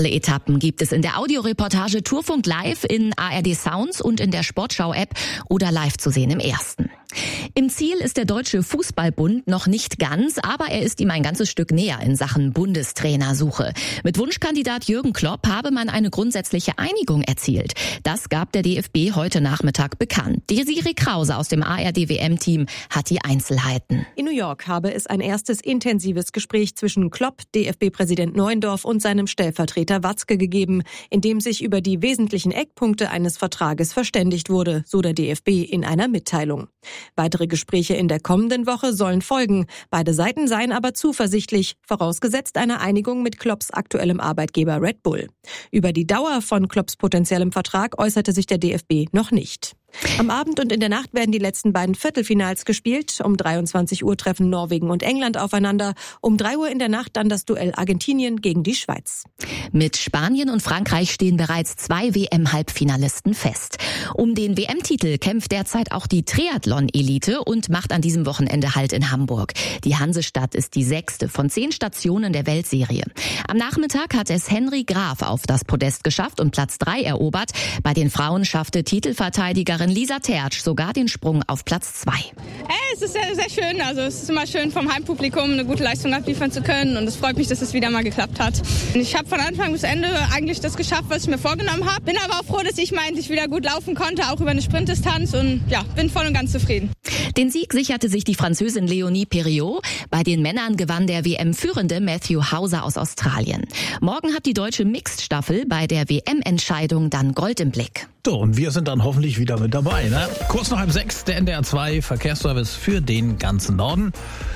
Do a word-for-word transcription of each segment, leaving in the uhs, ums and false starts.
Alle Etappen gibt es in der Audioreportage Tourfunk Live in A R D Sounds und in der Sportschau-App oder live zu sehen im Ersten. Im Ziel ist der Deutsche Fußballbund noch nicht ganz, aber er ist ihm ein ganzes Stück näher in Sachen Bundestrainersuche. Mit Wunschkandidat Jürgen Klopp habe man eine grundsätzliche Einigung erzielt. Das gab der D F B heute Nachmittag bekannt. Desiree Krause aus dem A R D W M-Team hat die Einzelheiten. In New York habe es ein erstes intensives Gespräch zwischen Klopp, D F B-Präsident Neuendorf und seinem Stellvertreter Watzke gegeben, in dem sich über die wesentlichen Eckpunkte eines Vertrages verständigt wurde, so der D F B in einer Mitteilung. Weitere Gespräche in der kommenden Woche sollen folgen. Beide Seiten seien aber zuversichtlich, vorausgesetzt eine Einigung mit Klopps aktuellem Arbeitgeber Red Bull. Über die Dauer von Klopps potenziellem Vertrag äußerte sich der D F B noch nicht. Am Abend und in der Nacht werden die letzten beiden Viertelfinals gespielt. Um dreiundzwanzig Uhr treffen Norwegen und England aufeinander. Um drei Uhr in der Nacht dann das Duell Argentinien gegen die Schweiz. Mit Spanien und Frankreich stehen bereits zwei W M-Halbfinalisten fest. Um den W M-Titel kämpft derzeit auch die Triathlon-Elite und macht an diesem Wochenende Halt in Hamburg. Die Hansestadt ist die sechste von zehn Stationen der Weltserie. Am Nachmittag hat es Henry Graf auf das Podest geschafft und Platz drei erobert. Bei den Frauen schaffte Titelverteidigerin Lisa Tertsch sogar den Sprung auf Platz zwei. Hey, es ist sehr, sehr schön. Also es ist immer schön, vom Heimpublikum eine gute Leistung abliefern zu können. Und es freut mich, dass es wieder mal geklappt hat. Und ich habe von Anfang bis Ende eigentlich das geschafft, was ich mir vorgenommen habe. Bin aber auch froh, dass ich meinte, ich wieder gut laufen konnte, auch über eine Sprintdistanz. Und ja, bin voll und ganz zufrieden. Den Sieg sicherte sich die Französin Leonie Perriot. Bei den Männern gewann der W M-Führende Matthew Hauser aus Australien. Morgen hat die deutsche Mixed-Staffel bei der W M-Entscheidung dann Gold im Blick. So, und wir sind dann hoffentlich wieder mit dabei, ne? Kurz nach halb sechs, der N D R zwei Verkehrsservice für den ganzen Norden.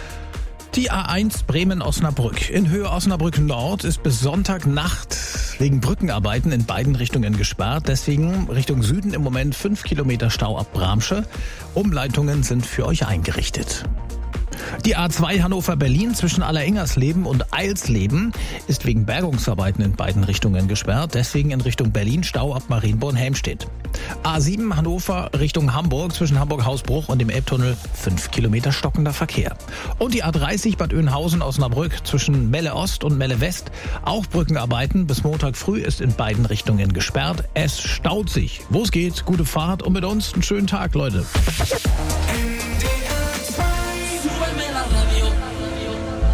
Die A eins Bremen-Osnabrück in Höhe Osnabrück Nord ist bis Sonntagnacht wegen Brückenarbeiten in beiden Richtungen gesperrt. Deswegen Richtung Süden im Moment fünf Kilometer Stau ab Bramsche. Umleitungen sind für euch eingerichtet. Die A zwei Hannover-Berlin zwischen Alleringers-Leben und Eilsleben ist wegen Bergungsarbeiten in beiden Richtungen gesperrt. Deswegen in Richtung Berlin Stau ab Marienborn-Helmstedt. A sieben Hannover Richtung Hamburg zwischen Hamburg-Hausbruch und dem Elbtunnel fünf Kilometer stockender Verkehr. Und die A dreißig Bad Oeynhausen-Osnabrück zwischen Melle Ost und Melle West. Auch Brückenarbeiten. Bis Montag früh ist in beiden Richtungen gesperrt. Es staut sich. Wo es geht, gute Fahrt und mit uns einen schönen Tag, Leute.